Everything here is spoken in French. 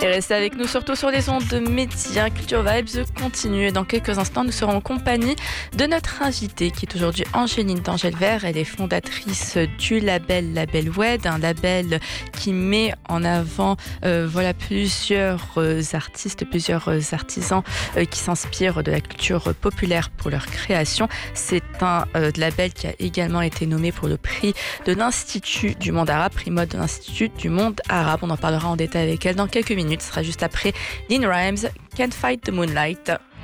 Et restez avec nous surtout sur les ondes de Média. Culture Vibes continue. Et dans quelques instants, nous serons en compagnie de notre invitée qui est aujourd'hui Angéline d'Angèle-Vert. Elle est fondatrice du label Wed, un label qui met en avant plusieurs artistes, plusieurs artisans qui s'inspirent de la culture populaire pour leur création. C'est un label qui a également été nommé pour le prix de l'Institut du monde arabe, prix mode de l'Institut du monde arabe. On en parlera en détail avec elle dans quelques minutes. Ce sera juste après Lynn Rhymes, Can't Fight the Moonlight.